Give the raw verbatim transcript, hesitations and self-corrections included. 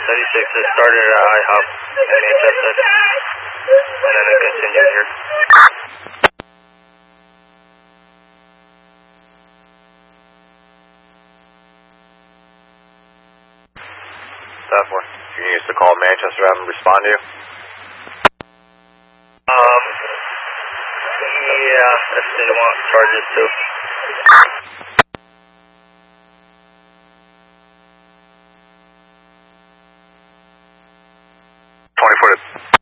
thirty-six, it started at IHOP in Manchester, and then it continued here. Sophomore, you used to call Manchester, have them respond to you? Um, yeah, if they want charges too. twenty-four